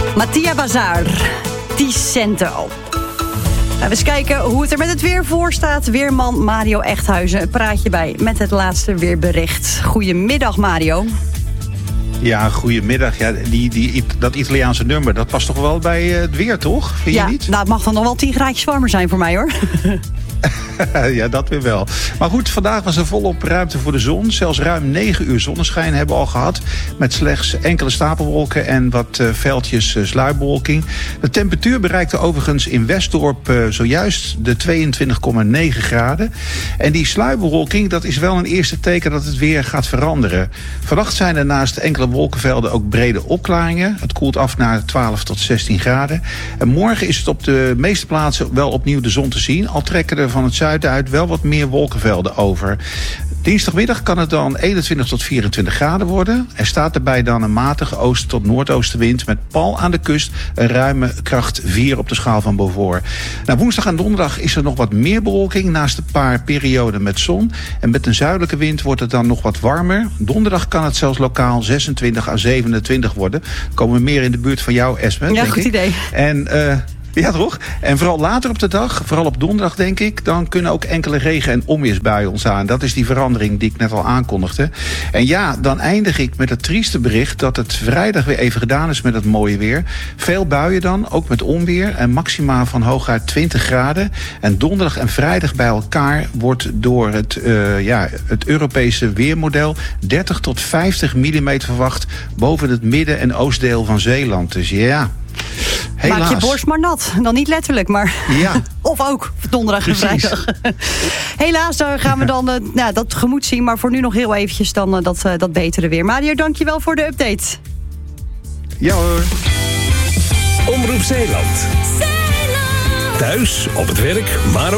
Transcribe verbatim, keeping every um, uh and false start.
Mattia Bazar, Ticento. Nou, we eens kijken hoe het er met het weer voor staat. Weerman Mario Echthuizen praat je bij met het laatste weerbericht. Goedemiddag, Mario. Ja, goedemiddag. Ja, die, die, dat Italiaanse nummer, dat past toch wel bij het weer, toch? Vind ja, je niet? Nou, het mag dan nog wel tien graadjes warmer zijn voor mij, hoor. Ja, dat weer wel. Maar goed, vandaag was er volop ruimte voor de zon. Zelfs ruim negen uur zonneschijn hebben we al gehad. Met slechts enkele stapelwolken en wat uh, veldjes uh, sluierbewolking. De temperatuur bereikte overigens in Westdorp uh, zojuist de tweeëntwintig komma negen graden. En die sluierbewolking, dat is wel een eerste teken dat het weer gaat veranderen. Vannacht zijn er naast enkele wolkenvelden ook brede opklaringen. Het koelt af naar twaalf tot zestien graden. En morgen is het op de meeste plaatsen wel opnieuw de zon te zien. Al trekken er van het zuiden uit wel wat meer wolkenvelden over. Dinsdagmiddag kan het dan eenentwintig tot vierentwintig graden worden. Er staat erbij dan een matige oosten tot noordoostenwind met pal aan de kust een ruime kracht vier op de schaal van Beaufort. Nou, woensdag en donderdag is er nog wat meer bewolking naast een paar perioden met zon. En met een zuidelijke wind wordt het dan nog wat warmer. Donderdag kan het zelfs lokaal zesentwintig à zevenentwintig worden. Dan komen we meer in de buurt van jou, Esme. Ja, denk goed ik. idee. En uh, Ja, toch? En vooral later op de dag, vooral op donderdag denk ik, dan kunnen ook enkele regen- en onweersbuien ontstaan. Dat is die verandering die ik net al aankondigde. En ja, dan eindig ik met het trieste bericht dat het vrijdag weer even gedaan is met het mooie weer. Veel buien dan, ook met onweer en maxima van hooguit twintig graden. En donderdag en vrijdag bij elkaar wordt door het, uh, ja, het Europese weermodel dertig tot vijftig millimeter verwacht boven het midden- en oostdeel van Zeeland. Dus ja... Helaas. Maak je borst maar nat. Dan niet letterlijk, maar... Ja. Of ook donderdag en vrijdag. Helaas, daar gaan we dan uh, nou, dat tegemoet zien. Maar voor nu nog heel eventjes dan uh, dat, uh, dat betere weer. Mario, dankjewel voor de update. Ja hoor. Omroep Zeeland. Zeeland. Thuis, op het werk, maar ook